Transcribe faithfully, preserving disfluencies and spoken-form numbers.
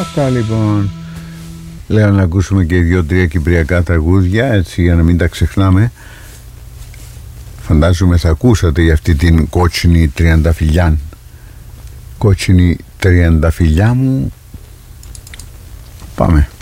Αυτά λοιπόν. Λέω να ακούσουμε και δύο-τρία κυπριακά τραγούδια, έτσι, για να μην τα ξεχνάμε. Φαντάζομαι θα ακούσατε για αυτή την κότσινη τριανταφυλλιά. Κότσινη τριανταφυλλιά μου. Πάμε.